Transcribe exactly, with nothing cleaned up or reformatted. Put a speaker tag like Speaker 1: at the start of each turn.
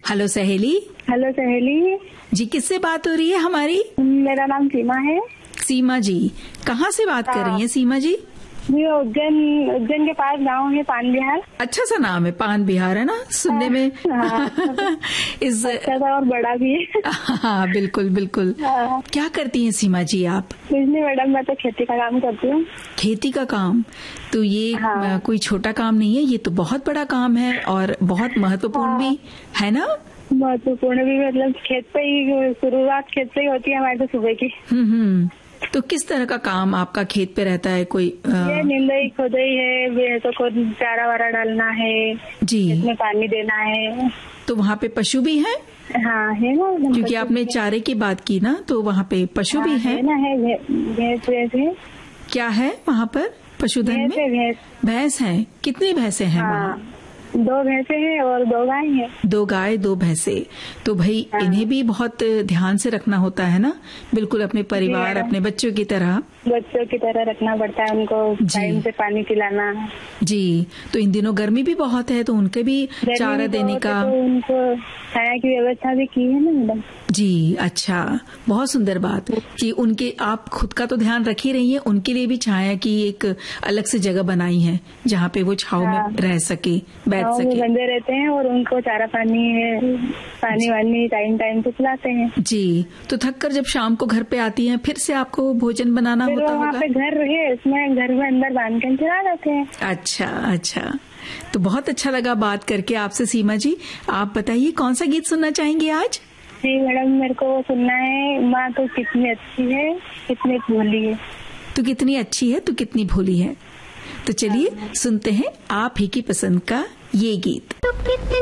Speaker 1: Hello सहेली।
Speaker 2: Hello सहेली
Speaker 1: जी, किससे बात हो रही है हमारी?
Speaker 2: मेरा नाम सीमा है।
Speaker 1: सीमा जी, कहाँ से बात कर रही हैं सीमा जी?
Speaker 2: ये उज्जैन उज्जैन के पास गांव है पान बिहार।
Speaker 1: अच्छा सा नाम है, पान बिहार, है ना सुनने में?
Speaker 2: हाँ।
Speaker 1: इस
Speaker 2: अच्छा सा और बड़ा भी है।
Speaker 1: हाँ बिल्कुल बिल्कुल।
Speaker 2: हाँ।
Speaker 1: क्या करती हैं सीमा जी आप?
Speaker 2: कुछ नहीं मैडम, मैं तो खेती का काम करती हूँ।
Speaker 1: खेती का काम? तो ये
Speaker 2: हाँ।
Speaker 1: कोई छोटा काम नहीं है, ये तो बहुत बड़ा काम है और बहुत महत्वपूर्ण
Speaker 2: हाँ।
Speaker 1: भी है ना?
Speaker 2: महत्वपूर्ण भी, मतलब खेत पे ही शुरुआत खेत से ही होती है हमारी तो सुबह की।
Speaker 1: हम्म हम्म। तो किस तरह का काम आपका खेत पे रहता है? कोई आ...
Speaker 2: ये निंदाई खोदाई है, तो कोई चारा वारा डालना है
Speaker 1: जी,
Speaker 2: इसमें पानी देना है।
Speaker 1: तो वहाँ पे पशु भी हैं?
Speaker 2: हाँ है ना,
Speaker 1: क्योंकि आपने चारे की बात की ना, तो वहाँ पे पशु
Speaker 2: हाँ,
Speaker 1: भी हैं?
Speaker 2: है ना, है भैंस भैंस है।
Speaker 1: क्या है वहाँ पर पशुधन में?
Speaker 2: भैंस
Speaker 1: भैंस है। कितनी भैंसे हैं
Speaker 2: हाँ,
Speaker 1: वहाँ?
Speaker 2: दो भैंसे हैं और दो गाय हैं।
Speaker 1: दो गाय दो भैंसे। तो भाई
Speaker 2: हाँ।
Speaker 1: इन्हें भी बहुत ध्यान से रखना होता है ना, बिल्कुल अपने परिवार अपने बच्चों की तरह।
Speaker 2: बच्चों की तरह रखना पड़ता है उनको, टाइम से पानी पिलाना।
Speaker 1: जी, तो इन दिनों गर्मी भी बहुत है, तो उनके भी चारा देने का,
Speaker 2: तो उनको छाया की व्यवस्था भी की है ना मैडम।
Speaker 1: जी अच्छा, बहुत सुंदर बात कि उनके आप खुद का तो ध्यान रख ही रही हैं, उनके लिए भी छाया की एक अलग से जगह बनाई है जहाँ पे वो छाव
Speaker 2: हाँ।
Speaker 1: में रह सके, बैठ
Speaker 2: हाँ,
Speaker 1: सके।
Speaker 2: बंदे रहते हैं और उनको चारा पानी है, पानी वानी टाइम टाइम से पिलाते हैं।
Speaker 1: जी, तो थक कर जब शाम को घर पे आती हैं, फिर से आपको भोजन बनाना
Speaker 2: फिर
Speaker 1: होता
Speaker 2: वहाँ
Speaker 1: होगा?
Speaker 2: पे घर है, उसमें घर में अंदर बांध कर चला जाते हैं।
Speaker 1: अच्छा अच्छा, तो बहुत अच्छा लगा बात करके आपसे सीमा जी। आप बताइए कौन सा गीत सुनना चाहेंगे आज?
Speaker 2: जी मैडम, मेरे को वो सुनना है, माँ तो कितनी अच्छी है कितनी भोली है।
Speaker 1: तो कितनी अच्छी है तो कितनी भोली है। तो चलिए सुनते हैं आप ही की पसंद का ये गीत।
Speaker 3: तो कितनी